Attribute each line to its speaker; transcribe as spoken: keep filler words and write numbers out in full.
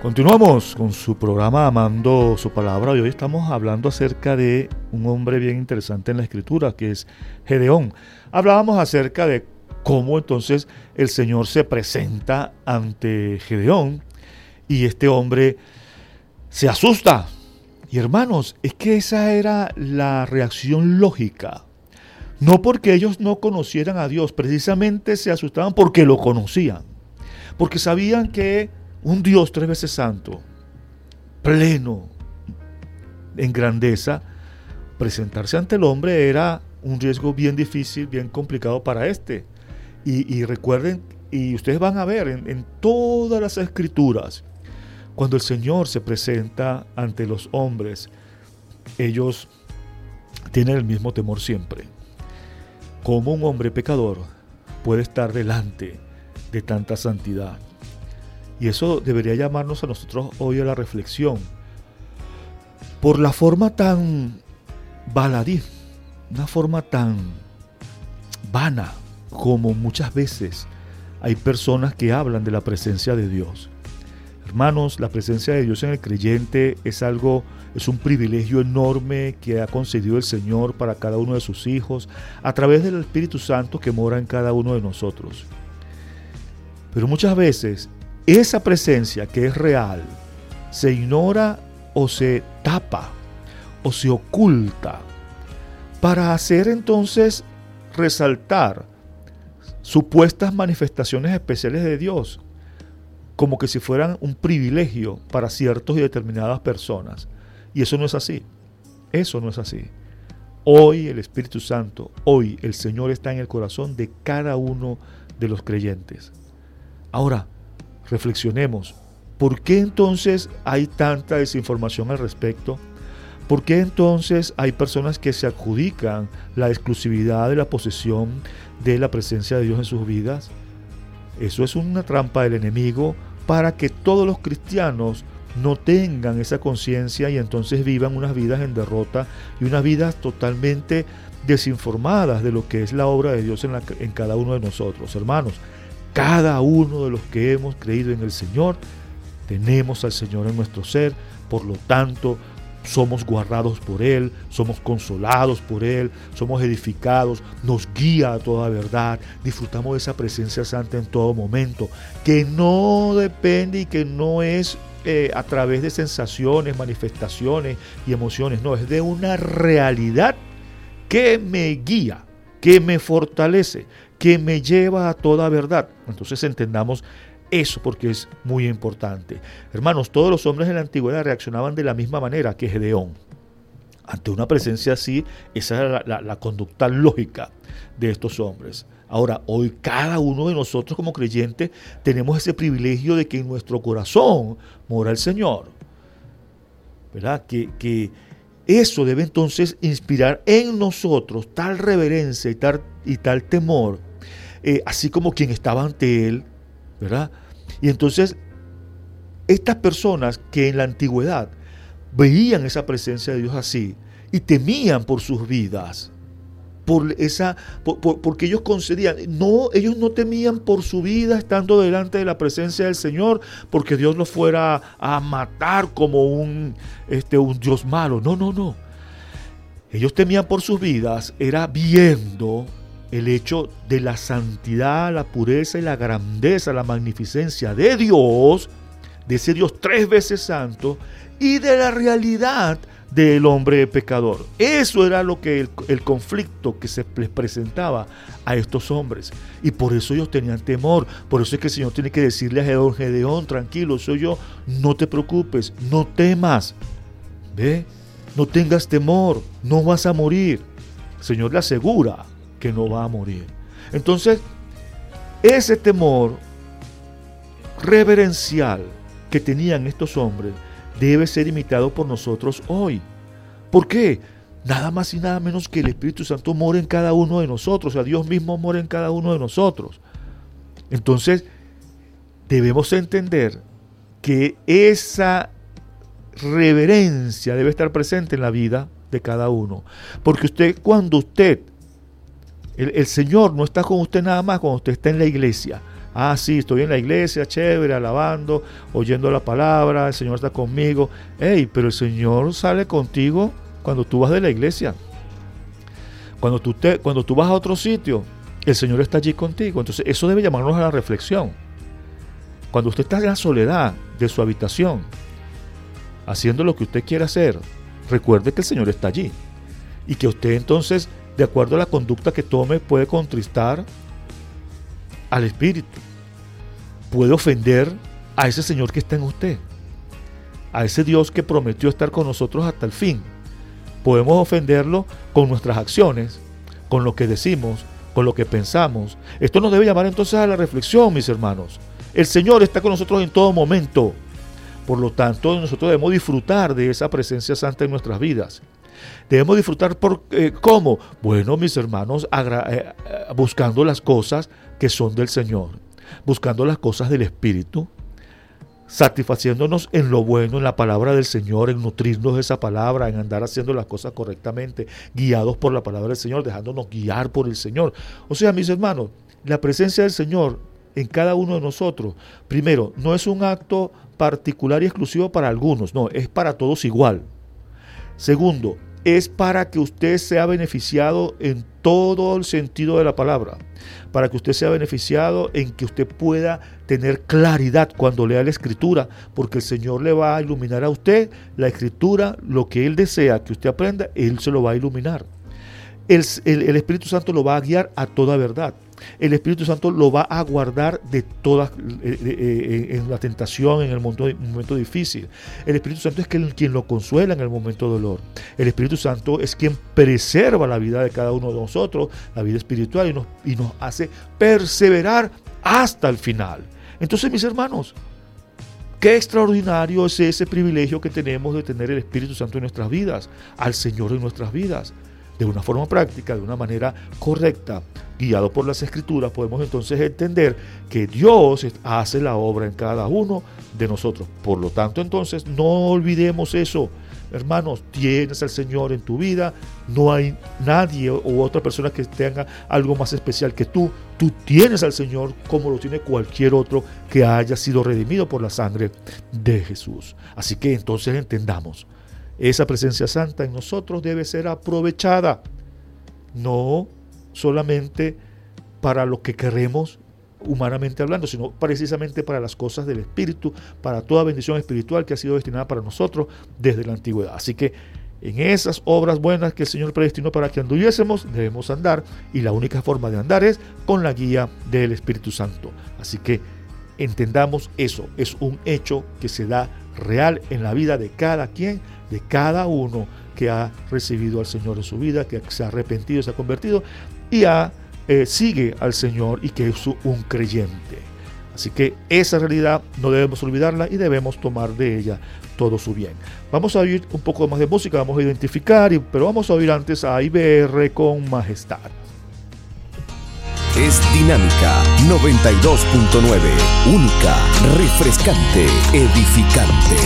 Speaker 1: Continuamos con su programa Amando su Palabra y hoy estamos hablando acerca de un hombre bien interesante en la Escritura que es Gedeón. Hablábamos acerca de cómo entonces el Señor se presenta ante Gedeón y este hombre se asusta. Y hermanos, es que esa era la reacción lógica. No porque ellos no conocieran a Dios, precisamente se asustaban porque lo conocían. Porque sabían que un Dios tres veces santo, pleno en grandeza, presentarse ante el hombre era un riesgo bien difícil, bien complicado para este. Y, y recuerden, y ustedes van a ver en, en todas las escrituras, cuando el Señor se presenta ante los hombres, ellos tienen el mismo temor siempre. ¿Cómo un hombre pecador puede estar delante de tanta santidad? Y eso debería llamarnos a nosotros hoy a la reflexión. Por la forma tan baladí, una forma tan vana, como muchas veces hay personas que hablan de la presencia de Dios. Hermanos, la presencia de Dios en el creyente es algo, es un privilegio enorme que ha concedido el Señor para cada uno de sus hijos a través del Espíritu Santo que mora en cada uno de nosotros. Pero muchas veces esa presencia que es real se ignora o se tapa o se oculta para hacer entonces resaltar supuestas manifestaciones especiales de Dios como que si fueran un privilegio para ciertos y determinadas personas. Y eso no es así. Eso no es así. Hoy el Espíritu Santo, hoy el Señor está en el corazón de cada uno de los creyentes. Ahora, reflexionemos, ¿por qué entonces hay tanta desinformación al respecto? ¿Por qué entonces hay personas que se adjudican la exclusividad de la posesión de la presencia de Dios en sus vidas? Eso es una trampa del enemigo para que todos los cristianos no tengan esa conciencia y entonces vivan unas vidas en derrota y unas vidas totalmente desinformadas de lo que es la obra de Dios en, la, en cada uno de nosotros. Hermanos, cada uno de los que hemos creído en el Señor, tenemos al Señor en nuestro ser, por lo tanto, somos guardados por Él, somos consolados por Él, somos edificados, nos guía a toda verdad, disfrutamos de esa presencia santa en todo momento, que no depende y que no es eh, a través de sensaciones, manifestaciones y emociones, no, es de una realidad que me guía, que me fortalece, que me lleva a toda verdad. Entonces entendamos eso porque es muy importante. Hermanos, todos los hombres de la antigüedad reaccionaban de la misma manera que Gedeón. Ante una presencia así, esa era la, la, la conducta lógica de estos hombres. Ahora, hoy cada uno de nosotros como creyentes tenemos ese privilegio de que en nuestro corazón mora el Señor. ¿Verdad? Que, que eso debe entonces inspirar en nosotros tal reverencia y tal, y tal temor, eh, así como quien estaba ante Él, ¿verdad? Y entonces, estas personas que en la antigüedad veían esa presencia de Dios así y temían por sus vidas, por esa, por, por, porque ellos concedían, no, ellos no temían por su vida estando delante de la presencia del Señor, porque Dios los fuera a matar como un, este, un Dios malo. No, no, no. Ellos temían por sus vidas, era viendo el hecho de la santidad, la pureza y la grandeza, la magnificencia de Dios, de ese Dios tres veces santo, y de la realidad del hombre pecador. Eso era lo que el, el conflicto que se les presentaba a estos hombres. Y por eso ellos tenían temor. Por eso es que el Señor tiene que decirle a Gedeón, Gedeón, tranquilo, soy yo, no te preocupes, no temas. ¿Ve? No tengas temor, no vas a morir. El Señor le asegura que no va a morir. Entonces, ese temor reverencial que tenían estos hombres debe ser imitado por nosotros hoy. ¿Por qué? Nada más y nada menos que el Espíritu Santo mora en cada uno de nosotros, o sea, Dios mismo mora en cada uno de nosotros. Entonces, debemos entender que esa reverencia debe estar presente en la vida de cada uno. Porque usted, cuando usted El, el Señor no está con usted nada más cuando usted está en la iglesia. Ah, sí, estoy en la iglesia, chévere, alabando, oyendo la palabra, el Señor está conmigo. Hey, pero el Señor sale contigo cuando tú vas de la iglesia. Cuando tú, te, cuando tú vas a otro sitio, el Señor está allí contigo. Entonces eso debe llamarnos a la reflexión. Cuando usted está en la soledad de su habitación, haciendo lo que usted quiere hacer, recuerde que el Señor está allí. Y que usted entonces, de acuerdo a la conducta que tome, puede contristar al Espíritu. Puede ofender a ese Señor que está en usted. A ese Dios que prometió estar con nosotros hasta el fin. Podemos ofenderlo con nuestras acciones, con lo que decimos, con lo que pensamos. Esto nos debe llamar entonces a la reflexión, mis hermanos. El Señor está con nosotros en todo momento. Por lo tanto, nosotros debemos disfrutar de esa presencia santa en nuestras vidas. Debemos disfrutar por eh, ¿cómo? Bueno, mis hermanos, agra- eh, buscando las cosas que son del Señor, buscando las cosas del Espíritu, satisfaciéndonos en lo bueno, en la palabra del Señor, en nutrirnos de esa palabra, en andar haciendo las cosas correctamente, guiados por la palabra del Señor, dejándonos guiar por el Señor. O sea, mis hermanos, la presencia del Señor en cada uno de nosotros, primero, no es un acto particular y exclusivo para algunos, no, es para todos igual. Segundo, es para que usted sea beneficiado en todo el sentido de la palabra, para que usted sea beneficiado en que usted pueda tener claridad cuando lea la Escritura, porque el Señor le va a iluminar a usted la Escritura, lo que Él desea que usted aprenda, Él se lo va a iluminar. El, el, el Espíritu Santo lo va a guiar a toda verdad. El Espíritu Santo lo va a guardar de todas eh, eh, en la tentación, en el momento, momento difícil. El Espíritu Santo es quien, quien lo consuela en el momento de dolor. El Espíritu Santo es quien preserva la vida de cada uno de nosotros, la vida espiritual, y nos, y nos hace perseverar hasta el final. Entonces, mis hermanos, qué extraordinario es ese privilegio que tenemos de tener el Espíritu Santo en nuestras vidas, al Señor en nuestras vidas. De una forma práctica, de una manera correcta, guiado por las Escrituras, podemos entonces entender que Dios hace la obra en cada uno de nosotros. Por lo tanto, entonces, no olvidemos eso. Hermanos, tienes al Señor en tu vida, no hay nadie o otra persona que tenga algo más especial que tú. Tú tienes al Señor como lo tiene cualquier otro que haya sido redimido por la sangre de Jesús. Así que entonces entendamos. Esa presencia santa en nosotros debe ser aprovechada, no solamente para lo que queremos humanamente hablando, sino precisamente para las cosas del Espíritu, para toda bendición espiritual que ha sido destinada para nosotros desde la antigüedad. Así que en esas obras buenas que el Señor predestinó para que anduviésemos, debemos andar, y la única forma de andar es con la guía del Espíritu Santo. Así que entendamos eso, es un hecho que se da real en la vida de cada quien, de cada uno que ha recibido al Señor en su vida, que se ha arrepentido, se ha convertido y ha, eh, sigue al Señor y que es un creyente. Así que esa realidad no debemos olvidarla y debemos tomar de ella todo su bien. Vamos a oír un poco más de música, vamos a identificar, pero vamos a oír antes a I B R con Majestad.
Speaker 2: Es Dinámica noventa y dos punto nueve, única, refrescante, edificante.